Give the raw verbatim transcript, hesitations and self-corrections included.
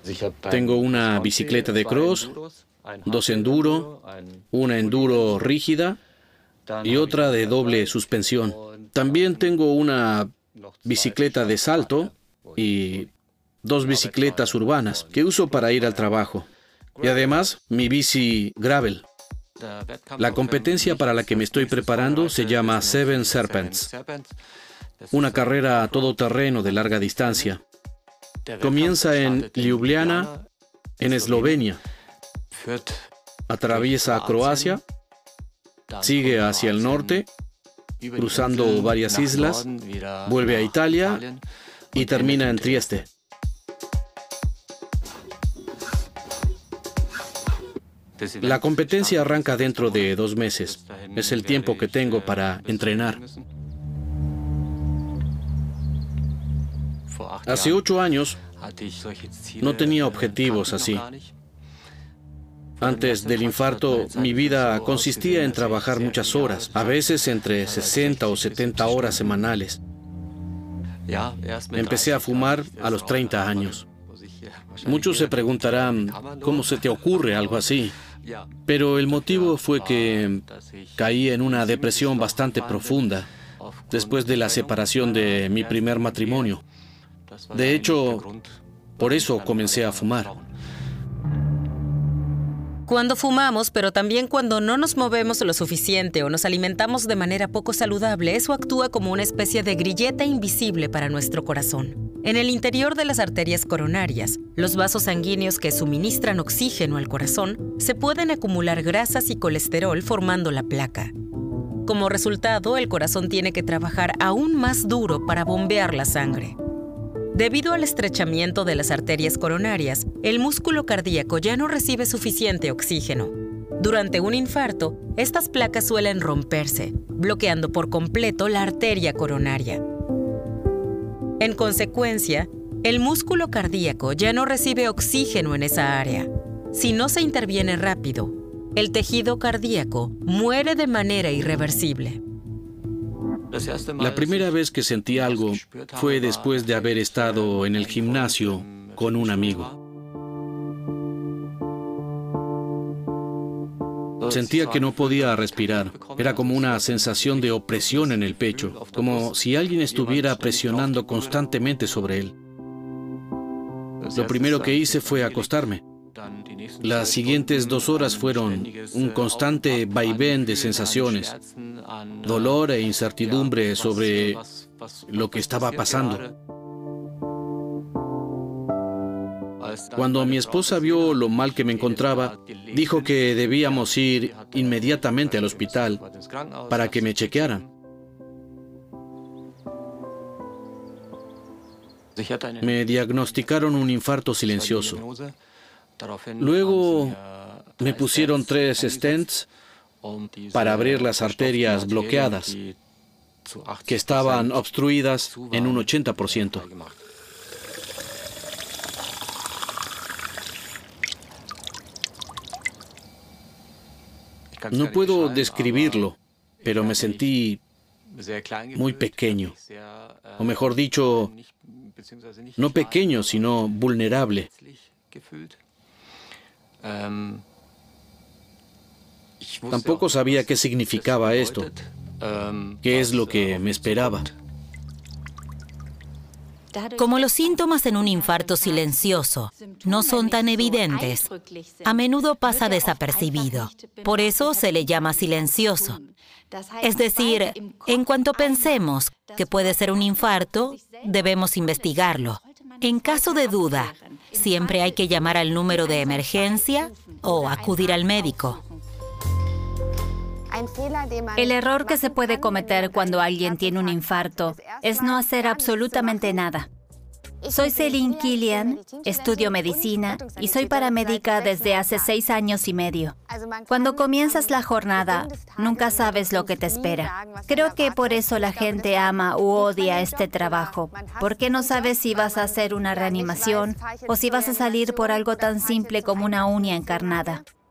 Tengo una bicicleta de cross, dos enduro, una enduro rígida y otra de doble suspensión. También tengo una bicicleta de salto y dos bicicletas urbanas que uso para ir al trabajo. Y además, mi bici gravel. La competencia para la que me estoy preparando se llama Seven Serpents, una carrera a todoterreno de larga distancia. Comienza en Ljubljana, en Eslovenia. Atraviesa Croacia, sigue hacia el norte, cruzando varias islas, vuelve a Italia y termina en Trieste. La competencia arranca dentro de dos meses. Es el tiempo que tengo para entrenar. Hace ocho años no tenía objetivos así. Antes del infarto, mi vida consistía en trabajar muchas horas, a veces entre sesenta o setenta horas semanales. Empecé a fumar a los treinta años. Muchos se preguntarán, ¿cómo se te ocurre algo así? Pero el motivo fue que caí en una depresión bastante profunda después de la separación de mi primer matrimonio. De hecho, por eso comencé a fumar. Cuando fumamos, pero también cuando no nos movemos lo suficiente o nos alimentamos de manera poco saludable, eso actúa como una especie de grilleta invisible para nuestro corazón. En el interior de las arterias coronarias, los vasos sanguíneos que suministran oxígeno al corazón, se pueden acumular grasas y colesterol formando la placa. Como resultado, el corazón tiene que trabajar aún más duro para bombear la sangre. Debido al estrechamiento de las arterias coronarias, el músculo cardíaco ya no recibe suficiente oxígeno. Durante un infarto, estas placas suelen romperse, bloqueando por completo la arteria coronaria. En consecuencia, el músculo cardíaco ya no recibe oxígeno en esa área. Si no se interviene rápido, el tejido cardíaco muere de manera irreversible. La primera vez que sentí algo fue después de haber estado en el gimnasio con un amigo. Sentía que no podía respirar. Era como una sensación de opresión en el pecho, como si alguien estuviera presionando constantemente sobre él. Lo primero que hice fue acostarme. Las siguientes dos horas fueron un constante vaivén de sensaciones, dolor e incertidumbre sobre lo que estaba pasando. Cuando mi esposa vio lo mal que me encontraba, dijo que debíamos ir inmediatamente al hospital para que me chequearan. Me diagnosticaron un infarto silencioso. Luego me pusieron tres stents para abrir las arterias bloqueadas, que estaban obstruidas en un ochenta por ciento. No puedo describirlo, pero me sentí muy pequeño, o mejor dicho, no pequeño, sino vulnerable. Tampoco sabía qué significaba esto, qué es lo que me esperaba. Como los síntomas en un infarto silencioso no son tan evidentes, a menudo pasa desapercibido. Por eso se le llama silencioso. Es decir, en cuanto pensemos que puede ser un infarto, debemos investigarlo. En caso de duda, siempre hay que llamar al número de emergencia o acudir al médico. El error que se puede cometer cuando alguien tiene un infarto es no hacer absolutamente nada. Soy Celine Killian, estudio medicina y soy paramédica desde hace seis años y medio. Cuando comienzas la jornada, nunca sabes lo que te espera. Creo que por eso la gente ama u odia este trabajo, porque no sabes si vas a hacer una reanimación o si vas a salir por algo tan simple como una uña encarnada.